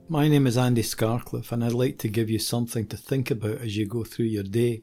My name is Andy Scarcliffe, and I'd like to give you something to think about as you go through your day.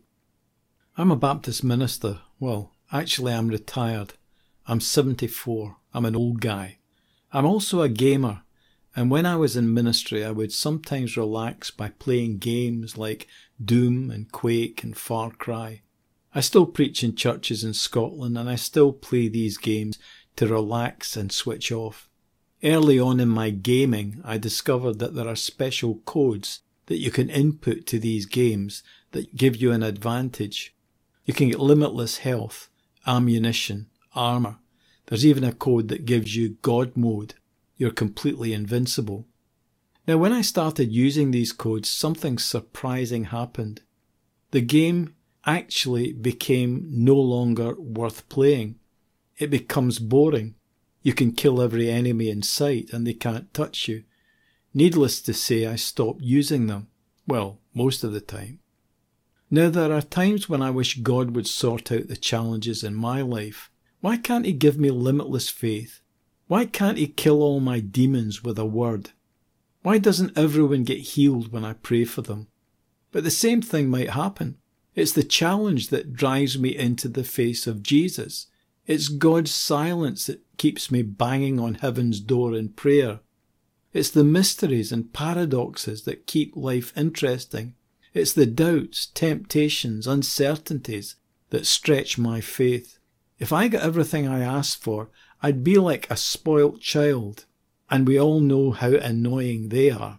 I'm a Baptist minister. Well, actually I'm retired. I'm 74. I'm an old guy. I'm also a gamer, and when I was in ministry I would sometimes relax by playing games like Doom and Quake and Far Cry. I still preach in churches in Scotland, and I still play these games to relax and switch off. Early on in my gaming, I discovered that there are special codes that you can input to these games that give you an advantage. You can get limitless health, ammunition, armour. There's even a code that gives you God mode. You're completely invincible. Now, when I started using these codes, something surprising happened. The game actually became no longer worth playing. It becomes boring. You can kill every enemy in sight and they can't touch you. Needless to say, I stopped using them. Well, most of the time. Now, there are times when I wish God would sort out the challenges in my life. Why can't He give me limitless faith? Why can't He kill all my demons with a word? Why doesn't everyone get healed when I pray for them? But the same thing might happen. It's the challenge that drives me into the face of Jesus. It's God's silence that keeps me banging on heaven's door in prayer. It's the mysteries and paradoxes that keep life interesting. It's the doubts, temptations, uncertainties that stretch my faith. If I got everything I asked for, I'd be like a spoilt child, and we all know how annoying they are.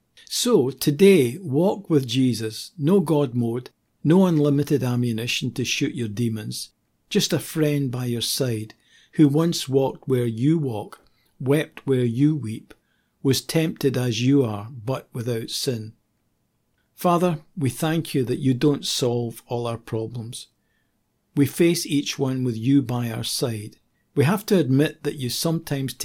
So today, walk with Jesus. No God mode, no unlimited ammunition to shoot your demons. Just a friend by your side who once walked where you walk, wept where you weep, was tempted as you are, but without sin. Father, we thank you that you don't solve all our problems. We face each one with you by our side. We have to admit that you sometimes